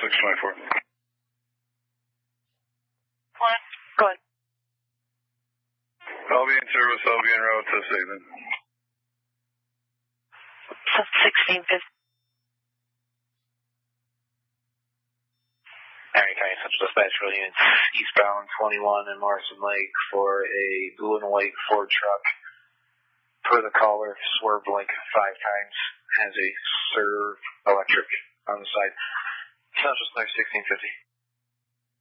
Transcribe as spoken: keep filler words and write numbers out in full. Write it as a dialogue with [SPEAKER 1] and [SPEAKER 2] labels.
[SPEAKER 1] six twenty-four.
[SPEAKER 2] What? Go ahead.
[SPEAKER 1] I'll be in service. I'll be en route to Saban.
[SPEAKER 2] sixteen fifty.
[SPEAKER 3] Alright, County Central Dispatch for units eastbound twenty-one in Morrison Lake for a blue and white Ford truck. Per the caller, swerved like five times. Has a Serve electric on the side. Central Dispatch sixteen fifty.